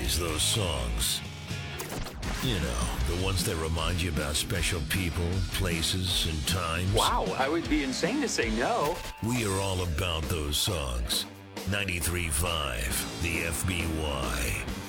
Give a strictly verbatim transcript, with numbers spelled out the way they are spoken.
recognize those songs. You know, the ones that remind you about special people, places, and times. Wow, I would be insane to say no. We are all about those songs. ninety-three point five, the F B Y.